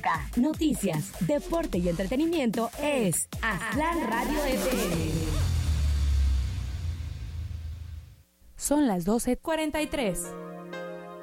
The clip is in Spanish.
música, noticias, deporte y entretenimiento es Aztlán Radio FM. Son las 12:43.